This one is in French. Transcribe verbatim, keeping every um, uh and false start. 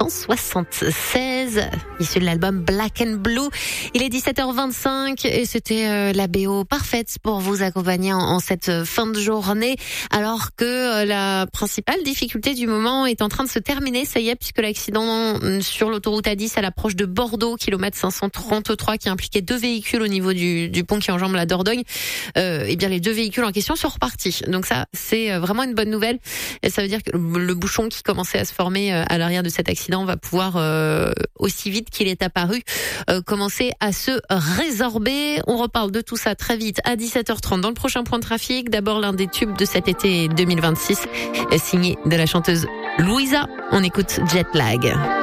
soixante-seize, issu de l'album Black and Blue. Il est dix-sept heures vingt-cinq et c'était euh, la B O parfaite pour vous accompagner en, en cette fin de journée, alors que euh, la principale difficulté du moment est en train de se terminer. Ça y est, puisque l'accident sur l'autoroute A dix à l'approche de Bordeaux, kilomètre cinq cent trente-trois, qui impliquait deux véhicules au niveau du, du pont qui enjambe la Dordogne, euh, et bien les deux véhicules en question sont repartis. Donc ça, c'est vraiment une bonne nouvelle. Et ça veut dire que le bouchon qui commençait à se former à l'arrière de cet accident va pouvoir, euh, aussi vite qu'il est apparu, euh, commencer à se résorber. On reparle de tout ça très vite à dix-sept heures trente dans le prochain point de trafic. D'abord l'un des tubes de cet été deux mille vingt-six, signé de la chanteuse Louisa. On écoute Jet Lag.